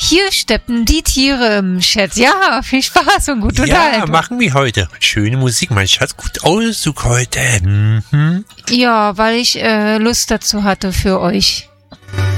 Hier steppen die Tiere im Chat. Ja, viel Spaß und gute Unterhaltung. Ja, machen wir heute. Schöne Musik, mein Schatz. Gut Ausdruck heute. Mhm. Ja, weil ich Lust dazu hatte für euch.